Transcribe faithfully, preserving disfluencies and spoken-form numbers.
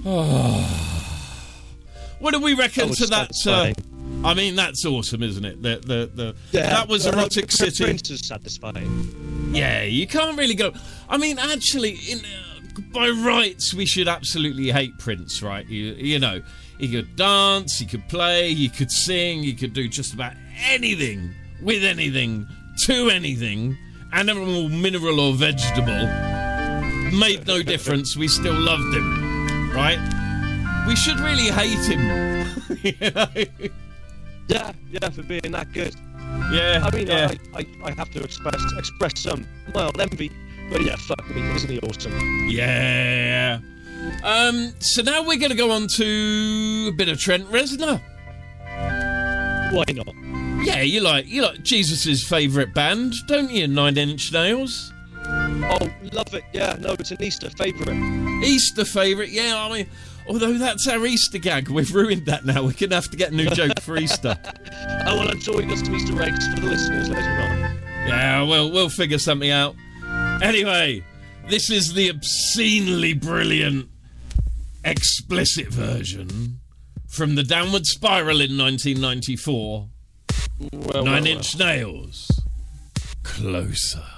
Oh. What do we reckon that to that? Uh, I mean, that's awesome, isn't it? The the the yeah, that was Erotic uh, City. Prince is satisfying. Yeah, you can't really go. I mean, actually, in, uh, by rights, we should absolutely hate Prince, right? You you know, he could dance, he could play, he could sing, he could do just about anything with anything to anything, animal, mineral, or vegetable. Made no difference. We still loved him, right? We should really hate him. You know? Yeah, yeah, for being that good. Yeah, I mean, yeah. I, I, I have to express express some mild envy, but yeah, fuck me, isn't he awesome? Yeah. Um. So now we're going to go on to a bit of Trent Reznor. Why not? Yeah, you like you like Jesus's favourite band, don't you? Nine Inch Nails. Oh, love it. Yeah, no, it's an Easter favourite. Easter favourite. Yeah, I mean, although that's our Easter gag, we've ruined that now. We're going to have to get a new joke for Easter. Oh, well, I'm sure we got some Easter eggs for the listeners later on. Yeah, well, we'll figure something out. Anyway, this is the obscenely brilliant, explicit version from the Downward Spiral in nineteen ninety-four. Well, Nine well, Inch well. Nails. Closer.